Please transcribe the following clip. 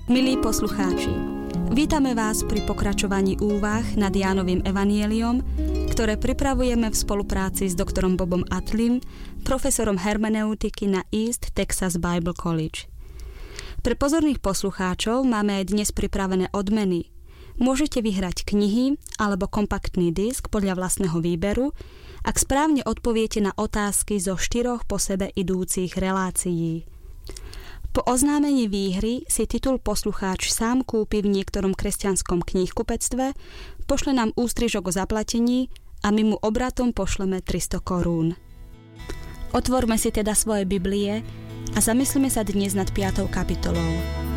Milí poslucháči, vítame vás pri pokračovaní úvah nad Jánovým evanjeliom, ktoré pripravujeme v spolupráci s doktorom Bobom Atlim, profesorom hermeneutiky na East Texas Bible College. Pre pozorných poslucháčov máme aj dnes pripravené odmeny. Môžete vyhrať knihy alebo kompaktný disk podľa vlastného výberu, ak správne odpoviete na otázky zo 4 po sebe idúcich relácií. Po oznámení výhry si titul poslucháč sám kúpi v niektorom kresťanskom knihkupectve, pošle nám ústrižok o zaplatení a my mu obratom pošleme 300 korún. Otvorme si teda svoje Biblie a zamyslíme sa dnes nad 5. kapitolou.